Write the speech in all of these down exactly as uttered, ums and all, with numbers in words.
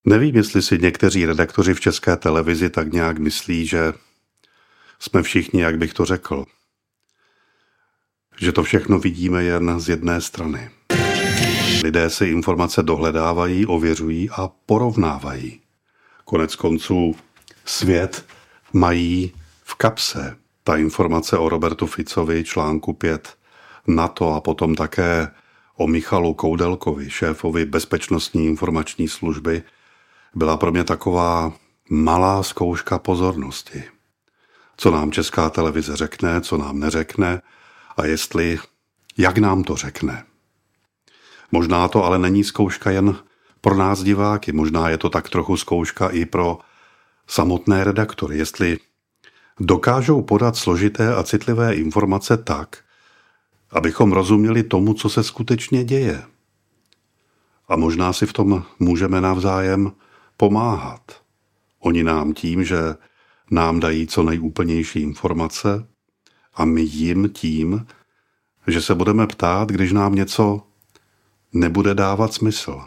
Nevím, jestli si někteří redaktoři v České televizi tak nějak myslí, že jsme všichni, jak bych to řekl, že to všechno vidíme jen z jedné strany. Lidé si informace dohledávají, ověřují a porovnávají. Konec konců svět mají v kapse. Ta informace o Robertu Ficovi, článku pět NATO a potom také o Michalu Koudelkovi, šéfovi Bezpečnostní informační služby, byla pro mě taková malá zkouška pozornosti. Co nám Česká televize řekne, co nám neřekne a jestli, jak nám to řekne. Možná to ale není zkouška jen pro nás diváky, možná je to tak trochu zkouška i pro samotné redaktory, jestli dokážou podat složité a citlivé informace tak, abychom rozuměli tomu, co se skutečně děje. A možná si v tom můžeme navzájem pomáhat. Oni nám tím, že nám dají co nejúplnější informace a my jim tím, že se budeme ptát, když nám něco nebude dávat smysl.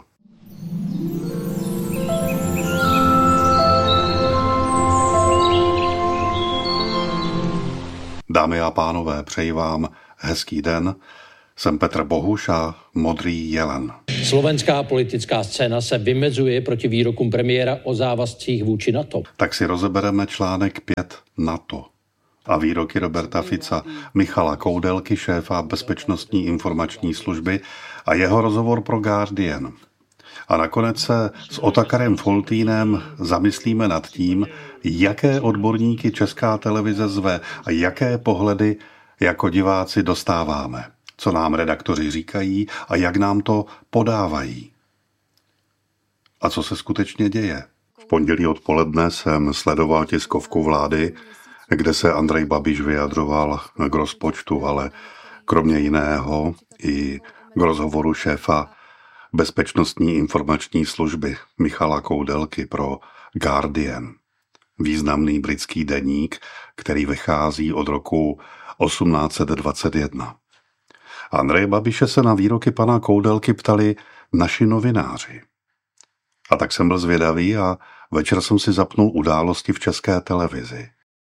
Dámy a pánové, přeji vám hezký den. Jsem Petr Bohuš a Modrý jelen. Slovenská politická scéna se vymezuje proti výrokům premiéra o závazcích vůči NATO. Tak si rozebereme článek pět NATO a výroky Roberta Fica, Michala Koudelky, šéfa Bezpečnostní informační služby a jeho rozhovor pro Guardian. A nakonec se s Otakarem Foltýnem zamyslíme nad tím, jaké odborníky Česká televize zve a jaké pohledy jako diváci dostáváme, co nám redaktoři říkají a jak nám to podávají. A co se skutečně děje? V pondělí odpoledne jsem sledoval tiskovku vlády, kde se Andrej Babiš vyjadřoval k rozpočtu, ale kromě jiného i k rozhovoru šéfa Bezpečnostní informační služby Michala Koudelky pro Guardian, významný britský deník, který vychází od roku osmnáct set dvacet jedna. Andreje Babiše se na výroky pana Koudelky ptali naši novináři. A tak jsem byl zvědavý a večer jsem si zapnul Události v České televizi.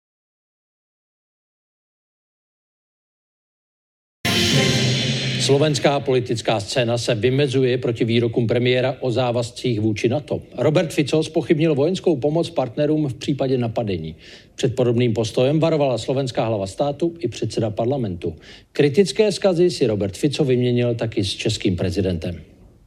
Slovenská politická scéna se vymezuje proti výrokům premiéra o závazcích vůči NATO. Robert Fico zpochybnil vojenskou pomoc partnerům v případě napadení. Před podobným postojem varovala slovenská hlava státu i předseda parlamentu. Kritické vzkazy si Robert Fico vyměnil taky s českým prezidentem.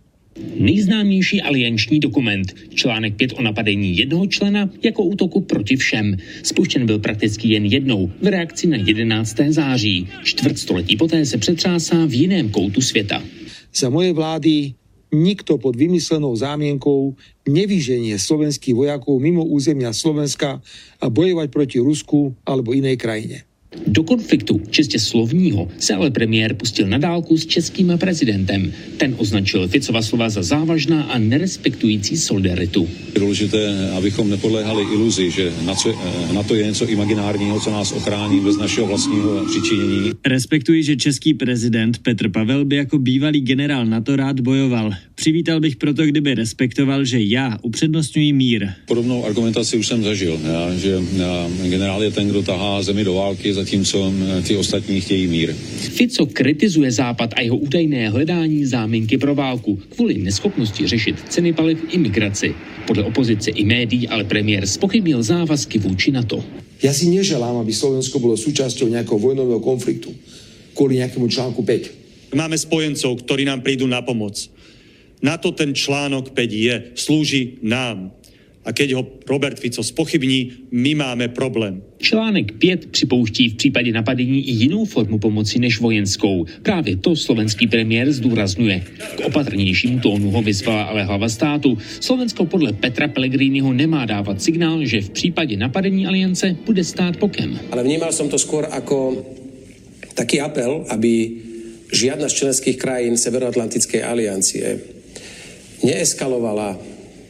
Nejznámější alianční dokument, článek pět o napadení jednoho člena jako útoku proti všem. Spuštěn byl prakticky jen jednou v reakci na jedenáctého září. Čtvrtstoletí poté se přetřásá v jiném koutu světa. Za moje vlády nikto pod vymyslenou zámienkou nevyženie slovenských vojakov mimo územia Slovenska a bojovať proti Rusku alebo inej krajine. Do konfliktu čistě slovního se ale premiér pustil na dálku s českým prezidentem. Ten označil Ficova slova za závažná a nerespektující solidaritu. Je důležité, abychom nepodléhali iluzi, že NATO je něco imaginárního, co nás ochrání bez našeho vlastního přičinění. Respektuji, že český prezident Petr Pavel by jako bývalý generál NATO rád bojoval. Přivítal bych proto, kdyby respektoval, že já upřednostňuji mír. Podobnou argumentaci už jsem zažil, já, že já, generál je ten, kdo tahá zemi do války, zatímco ty ostatní chtějí mír. Fico kritizuje Západ a jeho údajné hledání záminky pro válku kvůli neschopnosti řešit ceny paliv i migraci. Podle opozice i médií ale premiér zpochybnil závazky vůči NATO. Ja si neželám, aby Slovensko bolo súčasťou nejakého vojnového konfliktu kvôli nejakému článku päť. Máme spojencov, ktorí nám prídu na pomoc. Na to ten článok päť je, slúži nám. A keď ho Robert Fico spochybní, my máme problém. Článek pět připouští v případě napadení i jinou formu pomoci než vojenskou. Právě to slovenský premiér zdůrazňuje. K opatrnějšímu tónu ho vyzvala ale hlava státu. Slovensko podle Petra Pellegriniho nemá dávat signál, že v případě napadení aliance bude stát bokem. Ale vnímal som to skôr ako taký apel, aby žiadna z členských krajín Severoatlantickej aliancie neeskalovala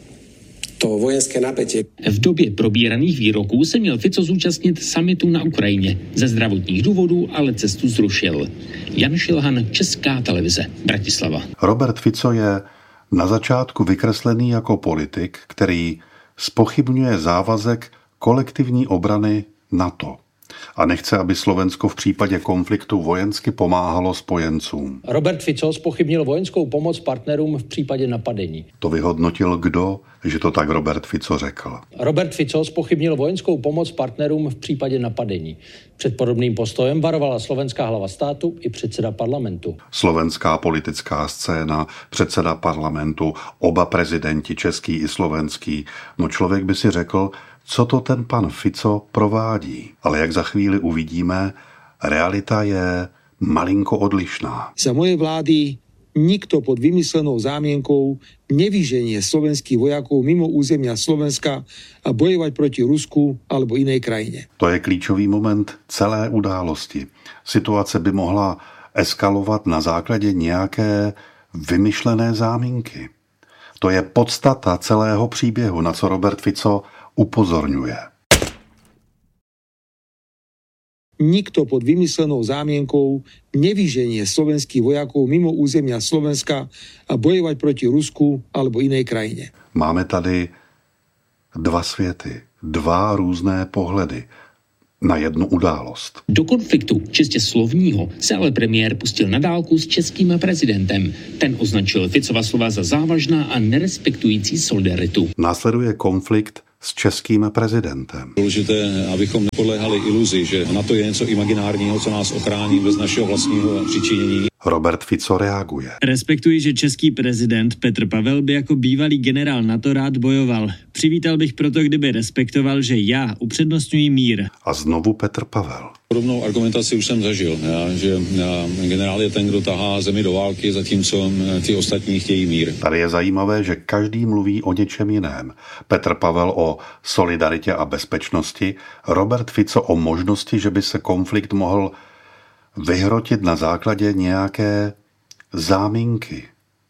to vojenské napätie. V době probíraných výroků se měl Fico zúčastnit summitu na Ukrajině. Ze zdravotních důvodů ale cestu zrušil. Jan Šilhan, Česká televize, Bratislava. Robert Fico je Na začátku vykreslený jako politik, který zpochybňuje závazek kolektivní obrany NATO a nechce, aby Slovensko v případě konfliktu vojensky pomáhalo spojencům. Robert Fico zpochybnil vojenskou pomoc partnerům v případě napadení. To vyhodnotil kdo, že to tak Robert Fico řekl? Robert Fico zpochybnil vojenskou pomoc partnerům v případě napadení. Před podobným postojem varovala slovenská hlava státu i předseda parlamentu. Slovenská politická scéna, předseda parlamentu, oba prezidenti, český i slovenský. No člověk by si řekl, co to ten pan Fico provádí. Ale jak za chvíli uvidíme, realita je malinko odlišná. Za mojej vlády nikto pod vymyslenou zámienkou nevyženie slovenských vojakov mimo územia Slovenska a bojovať proti Rusku alebo inej krajine. To je klíčový moment celé události. Situace by mohla eskalovat na základě nějaké vymyšlené záminky. To je podstata celého příběhu, na co Robert Fico upozorňuje. Nikto pod vymyslenou zámienkou nevyženie slovenských vojakov mimo územia Slovenska a bojovať proti Rusku alebo inej krajine. Máme tady dva světy, dva různé pohledy na jednu událost. Do konfliktu čistě slovního se ale premiér pustil na dálku s českým prezidentem. Ten označil Ficova slova za závažná a nerespektující solidaritu. Následuje konflikt s českým prezidentem. Důležité, abychom nepodléhali iluzi, že NATO je něco imaginárního, co nás ochrání bez našeho vlastního přičinění. Robert Fico reaguje. Respektuji, že český prezident Petr Pavel by jako bývalý generál NATO rád bojoval. Přivítal bych proto, kdyby respektoval, že já upřednostňuji mír. A znovu Petr Pavel. Podobnou argumentaci už jsem zažil, já, že já, generál je ten, kdo tahá zemi do války, zatímco ty ostatní chtějí mír. Tady je zajímavé, že každý mluví o něčem jiném. Petr Pavel o solidaritě a bezpečnosti, Robert Fico o možnosti, že by se konflikt mohl vyhrotit na základě nějaké záminky.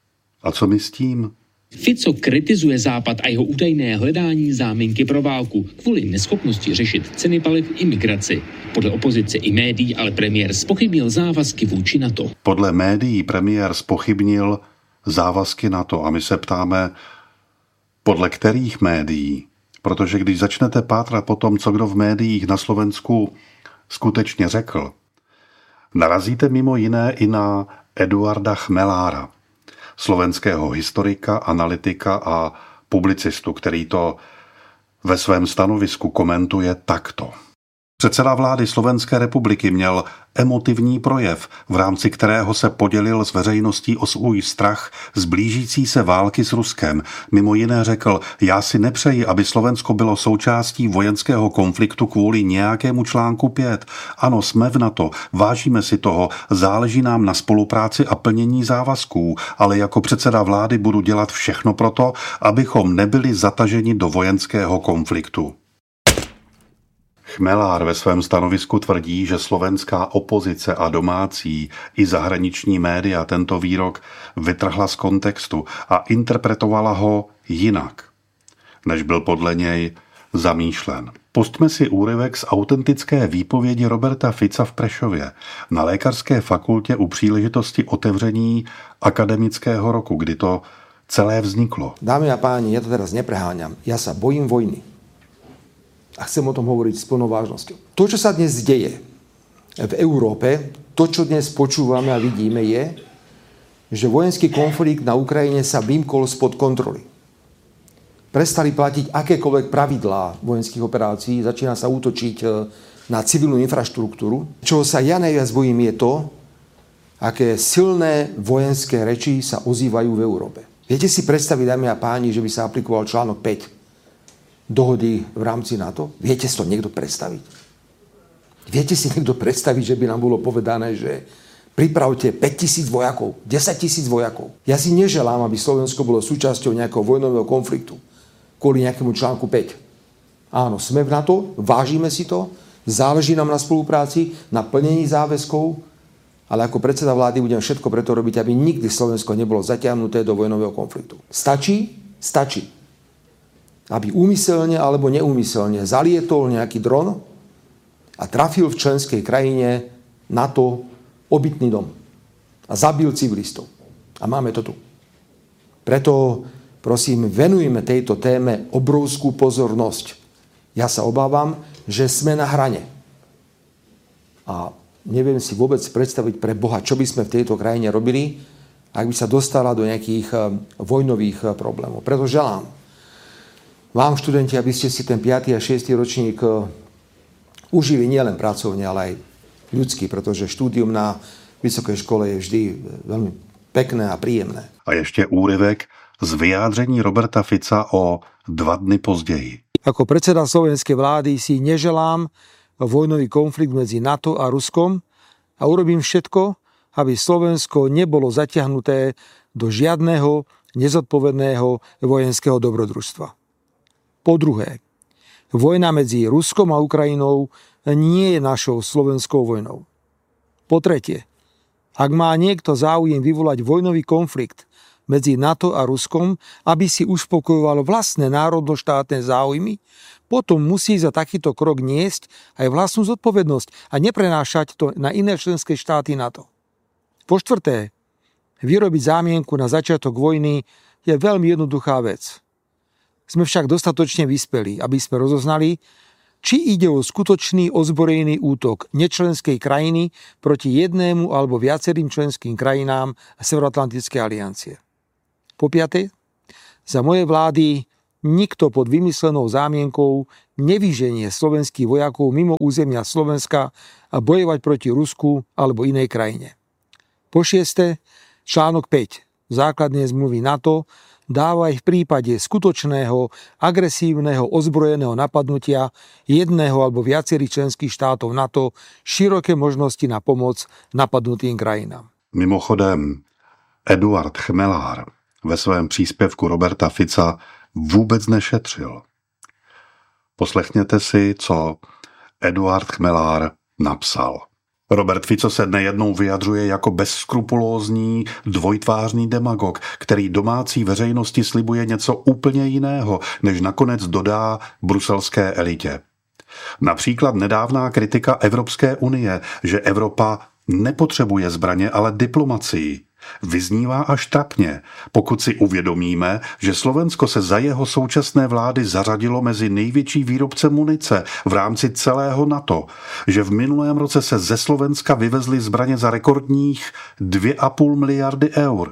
A co my s tím? Fico kritizuje Západ a jeho údajné hledání záminky pro válku kvůli neschopnosti řešit ceny paliv i migraci. Podle opozice i médií ale premiér zpochybnil závazky vůči NATO. Podle médií premiér zpochybnil závazky NATO a my se ptáme, podle kterých médií? Protože když začnete pátrat po tom, co kdo v médiích na Slovensku skutečně řekl, narazíte mimo jiné i na Eduarda Chmelára, slovenského historika, analytika a publicistu, který to ve svém stanovisku komentuje takto. Předseda vlády Slovenské republiky měl emotivní projev, v rámci kterého se podělil s veřejností o svůj strach z blížící se války s Ruskem. Mimo jiné řekl, já si nepřeji, aby Slovensko bylo součástí vojenského konfliktu kvůli nějakému článku pět. Ano, jsme v NATO, vážíme si toho, záleží nám na spolupráci a plnění závazků, ale jako předseda vlády budu dělat všechno proto, abychom nebyli zataženi do vojenského konfliktu. Chmelár ve svém stanovisku tvrdí, že slovenská opozice a domácí i zahraniční média tento výrok vytrhla z kontextu a interpretovala ho jinak, než byl podle něj zamýšlen. Pustme si úryvek z autentické výpovědi Roberta Fica v Prešově na lékařské fakultě u příležitosti otevření akademického roku, kdy to celé vzniklo. Dámy a páni, ja to teraz nepreháňam. Ja sa bojím vojny. A chcem o tom hovoriť s plnou vážnosťou. To, čo sa dnes deje v Európe, to, čo dnes počúvame a vidíme, je, že vojenský konflikt na Ukrajine sa vymkol spod kontroly. Prestali platiť akékoľvek pravidlá vojenských operácií, začína sa útočiť na civilnú infraštruktúru. Čo sa ja najviac bojím je to, aké silné vojenské reči sa ozývajú v Európe. Viete si predstaviť, dámy a páni, že by sa aplikoval článok päť dohody v rámci NATO? Viete si to niekto predstaviť? Viete si niekto predstaviť, že by nám bolo povedané, že pripravte päťtisíc vojakov, desaťtisíc vojakov. Ja si neželám, aby Slovensko bolo súčasťou nejakého vojnového konfliktu kvôli nejakému článku päť. Áno, sme v NATO, vážime si to, záleží nám na spolupráci, na plnení záväzkov, ale ako predseda vlády budem všetko preto robiť, aby nikdy Slovensko nebolo zatiahnuté do vojnového konfliktu. Stačí? Stačí. Aby úmyselne alebo neúmyselne zalietol nejaký dron a trafil v členskej krajine NATO obytný dom a zabil civilistov. A máme to tu. Preto, prosím, venujme tejto téme obrovskú pozornosť. Ja sa obávam, že sme na hrane. A neviem si vôbec predstaviť pre Boha, čo by sme v tejto krajine robili, ak by sa dostala do nejakých vojnových problémov. Preto želám vám, študenti, aby ste si ten piaty a šiesty ročník užili nielen pracovne, ale aj ľudský, pretože štúdium na vysokej škole je vždy veľmi pekné a príjemné. A ještě úryvek z vyjádření Roberta Fica o dva dny později. Ako predseda slovenskej vlády si neželám vojnový konflikt medzi NATO a Ruskom a urobím všetko, aby Slovensko nebolo zatiahnuté do žiadneho nezodpovedného vojenského dobrodružstva. Po druhé, vojna medzi Ruskom a Ukrajinou nie je našou slovenskou vojnou. Po tretie, ak má niekto záujem vyvolať vojnový konflikt medzi NATO a Ruskom, aby si uspokojoval vlastné národnoštátne záujmy, potom musí za takýto krok niesť aj vlastnú zodpovednosť a neprenášať to na iné členské štáty NATO. Po štvrté, vyrobiť zámienku na začiatok vojny je veľmi jednoduchá vec. Sme však dostatočne vyspelí, aby sme rozoznali, či ide o skutočný ozbrojený útok nečlenskej krajiny proti jednému alebo viacerým členským krajinám Severoatlantickej aliancie. Po piate, za mojej vlády nikto pod vymyslenou zámienkou nevyženie slovenských vojakov mimo územia Slovenska a bojovať proti Rusku alebo inej krajine. Po šieste, článok päť základnej zmluvy NATO dáva aj v prípade skutočného agresívneho ozbrojeného napadnutia jedného alebo viacerých členských štátov NATO široké možnosti na pomoc napadnutým krajinám. Mimochodem, Eduard Chmelár ve svém příspěvku Roberta Fica vůbec nešetřil. Poslechněte si, co Eduard Chmelár napsal. Robert Fico se nejednou vyjadřuje jako bezskrupulózní, dvojtvářný demagog, který domácí veřejnosti slibuje něco úplně jiného, než nakonec dodá bruselské elitě. Například nedávná kritika Evropské unie, že Evropa nepotřebuje zbraně, ale diplomacii, vyznívá až trapně, pokud si uvědomíme, že Slovensko se za jeho současné vlády zařadilo mezi největší výrobce munice v rámci celého NATO, že v minulém roce se ze Slovenska vyvezly zbraně za rekordních dvě a půl miliardy eur.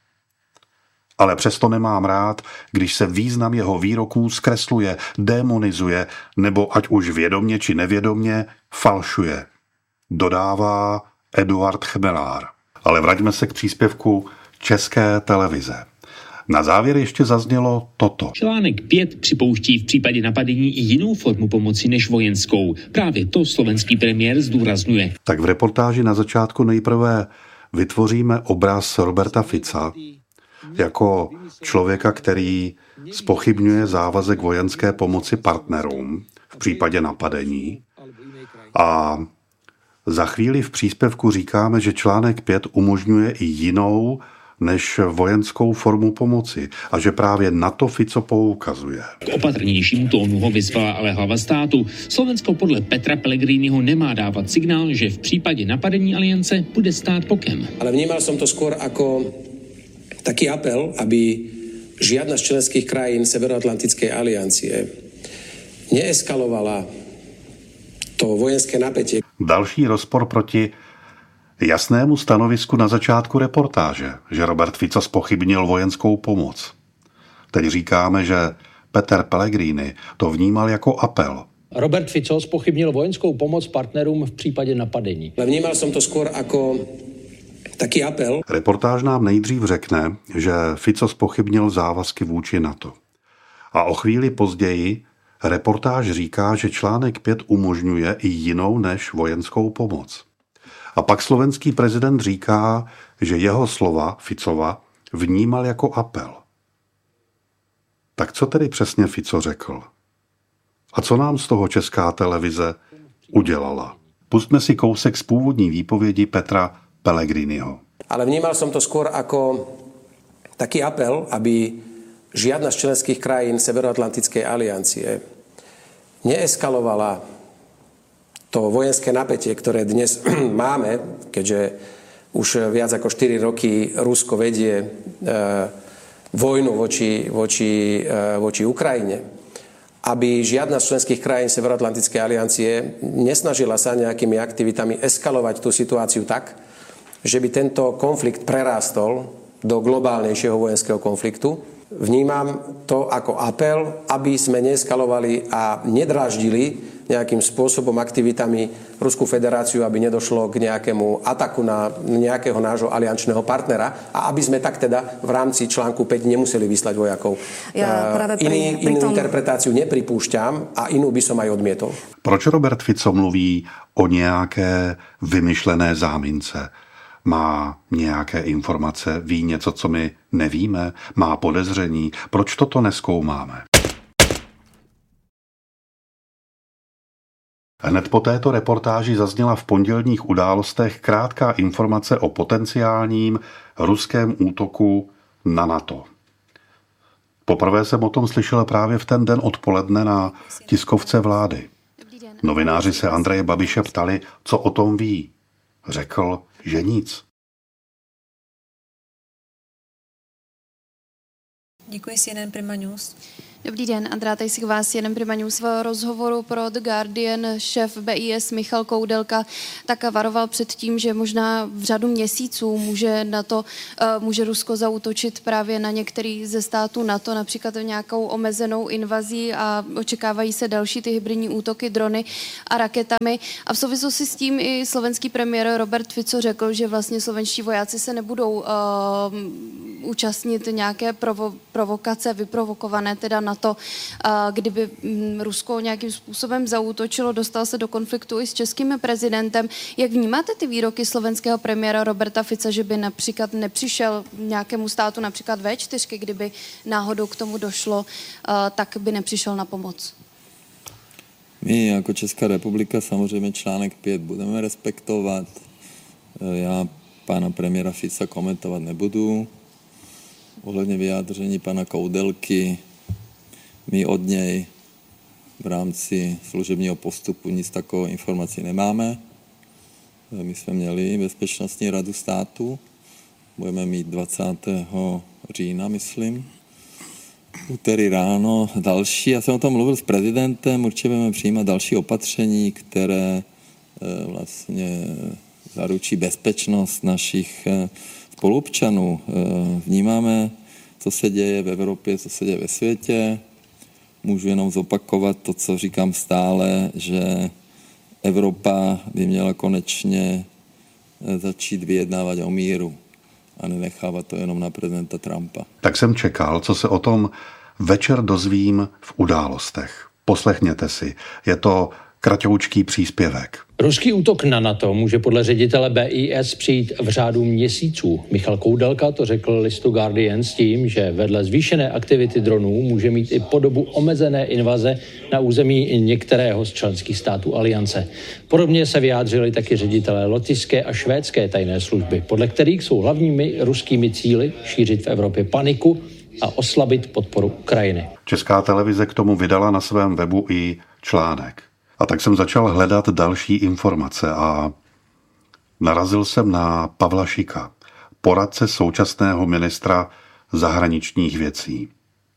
Ale přesto nemám rád, když se význam jeho výroků zkresluje, démonizuje nebo ať už vědomně či nevědomně falšuje. Dodává Eduard Chmelár. Ale vraťme se k příspěvku České televize. Na závěr ještě zaznělo toto. Článek pět připouští v případě napadení i jinou formu pomoci než vojenskou. Právě to slovenský premiér zdůrazňuje. Tak v reportáži na začátku nejprve vytvoříme obraz Roberta Fica jako člověka, který zpochybňuje závazek vojenské pomoci partnerům v případě napadení. A za chvíli v příspěvku říkáme, že článek pět umožňuje i jinou než vojenskou formu pomoci a že právě na to Fico poukazuje. K opatrnějšímu tónu ho vyzvala ale hlava státu. Slovensko podle Petra Pellegriniho nemá dávat signál, že v případě napadení aliance bude stát bokem. Ale vnímal som to skôr ako taký apel, aby žiadna z členských krajín Severoatlantickej aliancie neeskalovala to vojenské napätie. Další rozpor proti jasnému stanovisku na začátku reportáže, že Robert Fico zpochybnil vojenskou pomoc. Teď říkáme, že Peter Pellegrini to vnímal jako apel. Robert Fico zpochybnil vojenskou pomoc partnerům v případě napadení. Ale vnímal som to skôr ako taký apel. Reportáž nám nejdřív řekne, že Fico zpochybnil závazky vůči NATO. A o chvíli později reportáž říká, že článek pět umožňuje i jinou než vojenskou pomoc. A pak slovenský prezident říká, že jeho slova Ficova vnímal jako apel. Tak co tedy přesně Fico řekl? A co nám z toho Česká televize udělala? Pustme si kousek z původní výpovědi Petra Pellegriniho. Ale vnímal som to skôr ako taký apel, aby žiadna z členských krajín Severoatlantickej aliancie neeskalovala to vojenské napätie, ktoré dnes máme, keďže už viac ako štyri roky Rusko vedie vojnu voči, voči, voči Ukrajine, aby žiadna z členských krajín Severoatlantickej aliancie nesnažila sa nejakými aktivitami eskalovať tú situáciu tak, že by tento konflikt prerástol do globálnejšieho vojenského konfliktu. Vnímam to ako apel, aby sme neeskalovali a nedráždili nejakým spôsobom aktivitami Ruskú federáciu, aby nedošlo k nejakému ataku na nejakého nášho aliančného partnera a aby sme tak teda v rámci článku päť nemuseli vyslať vojakov. Ja práve pri, Iný, pri inú tom... interpretáciu nepripúšťam a inú by som aj odmietol. Proč Robert Fico mluví o nějaké vymyšlené zámince? Má nějaké informace, ví něco, co my nevíme, má podezření. Proč toto nezkoumáme? Hned po této reportáži zazněla v pondělních Událostech krátká informace o potenciálním ruském útoku na NATO. Poprvé jsem o tom slyšel právě v ten den odpoledne na tiskovce vlády. Novináři se Andreje Babiše ptali, co o tom ví. Řekl, že nic. Děkuji, C N N Prima News. Dobrý den, Andrea Tejsik vás, C N N Prima News. V rozhovoru pro The Guardian šéf B I S Michal Koudelka tak varoval před tím, že možná v řadu měsíců může, na to, může Rusko zaútočit právě na některý ze států NATO, například nějakou omezenou invazí a očekávají se další ty hybridní útoky drony a raketami. A v souvislosti s tím i slovenský premiér Robert Fico řekl, že vlastně slovenští vojáci se nebudou uh, účastnit nějaké provo- provokace vyprovokované teda na to, kdyby Rusko nějakým způsobem zaútočilo, dostal se do konfliktu i s českým prezidentem. Jak vnímáte ty výroky slovenského premiéra Roberta Fica, že by například nepřišel nějakému státu, například V čtyři, kdyby náhodou k tomu došlo, tak by nepřišel na pomoc? My jako Česká republika samozřejmě článek pět budeme respektovat. Já pána premiéra Fica komentovat nebudu. Ohledně vyjádření pana Koudelky, my od něj v rámci služebního postupu nic takovou informací nemáme. My jsme měli Bezpečnostní radu státu, budeme mít dvacátého října, myslím. Úterý ráno další. Já jsem o tom mluvil s prezidentem, určitě budeme přijímat další opatření, které vlastně zaručí bezpečnost našich spoluobčanů. Vnímáme, co se děje v Evropě, co se děje ve světě. Můžu jenom zopakovat to, co říkám stále, že Evropa by měla konečně začít vyjednávat o míru a nenechávat to jenom na prezidenta Trumpa. Tak jsem čekal, co se o tom večer dozvím v Událostech. Poslechněte si, je to kratoučký příspěvek. Ruský útok na NATO může podle ředitele B I S přijít v řádu měsíců. Michal Koudelka to řekl listu Guardian s tím, že vedle zvýšené aktivity dronů může mít i podobu omezené invaze na území některého z členských států aliance. Podobně se vyjádřili taky ředitelé lotyšské a švédské tajné služby, podle kterých jsou hlavními ruskými cíli šířit v Evropě paniku a oslabit podporu Ukrajiny. Česká televize k tomu vydala na svém webu i článek. A tak jsem začal hledat další informace a narazil jsem na Pavla Šika, poradce současného ministra zahraničních věcí.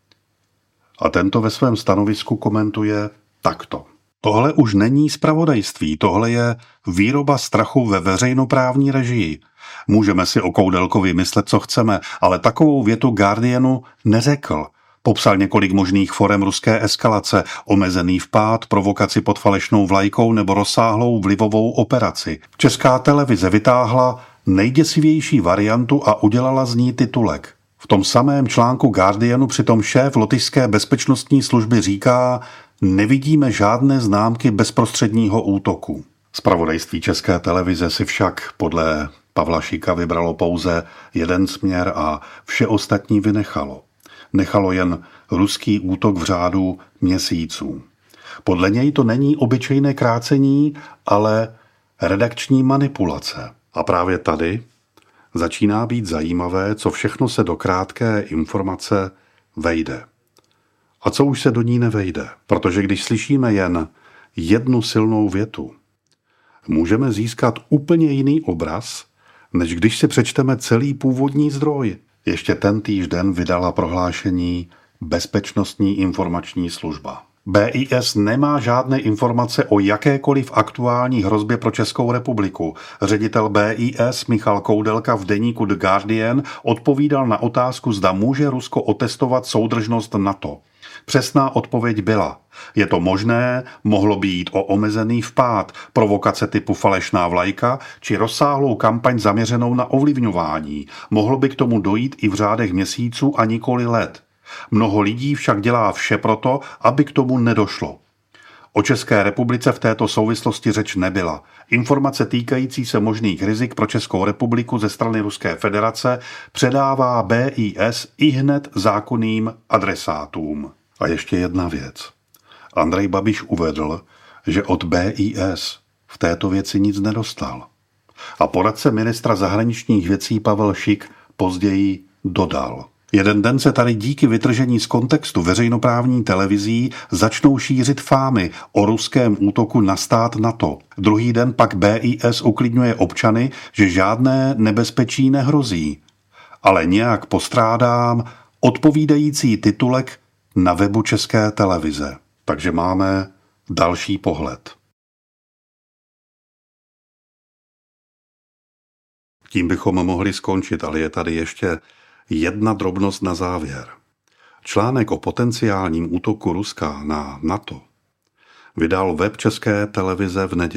A tento ve svém stanovisku komentuje takto. Tohle už není zpravodajství, tohle je výroba strachu ve veřejnoprávní režii. Můžeme si o Koudelkovi myslet, co chceme, ale takovou větu Guardianu neřekl. Popsal několik možných forem ruské eskalace, omezený vpád, provokaci pod falešnou vlajkou nebo rozsáhlou vlivovou operaci. Česká televize vytáhla nejděsivější variantu a udělala z ní titulek. V tom samém článku Guardianu přitom šéf lotyšské bezpečnostní služby říká, nevidíme žádné známky bezprostředního útoku. Zpravodajství České televize si však podle Pavla Šika vybralo pouze jeden směr a vše ostatní vynechalo. Nechalo jen ruský útok v řádu měsíců. Podle něj to není obyčejné krácení, ale redakční manipulace. A právě tady začíná být zajímavé, co všechno se do krátké informace vejde. A co už se do ní nevejde. Protože když slyšíme jen jednu silnou větu, můžeme získat úplně jiný obraz, než když si přečteme celý původní zdroj. Ještě tentýž den vydala prohlášení Bezpečnostní informační služba. B I S nemá žádné informace o jakékoliv aktuální hrozbě pro Českou republiku. Ředitel B I S Michal Koudelka v deníku The Guardian odpovídal na otázku, zda může Rusko otestovat soudržnost NATO. Přesná odpověď byla: je to možné, mohlo by jít o omezený vpád, provokace typu falešná vlajka či rozsáhlou kampaň zaměřenou na ovlivňování. Mohlo by k tomu dojít i v řádech měsíců a nikoli let. Mnoho lidí však dělá vše proto, aby k tomu nedošlo. O České republice v této souvislosti řeč nebyla. Informace týkající se možných rizik pro Českou republiku ze strany Ruské federace předává B I S ihned zákonným adresátům. A ještě jedna věc. Andrej Babiš uvedl, že od B I S v této věci nic nedostal. A poradce ministra zahraničních věcí Pavel Šik později dodal: jeden den se tady díky vytržení z kontextu veřejnoprávní televizí začnou šířit fámy o ruském útoku na stát NATO. Druhý den pak B I S uklidňuje občany, že žádné nebezpečí nehrozí. Ale nějak postrádám odpovídající titulek na webu České televize. Takže máme další pohled. Tím bychom mohli skončit, ale je tady ještě jedna drobnost na závěr. Článek o potenciálním útoku Ruska na NATO vydal web České televize v neděli.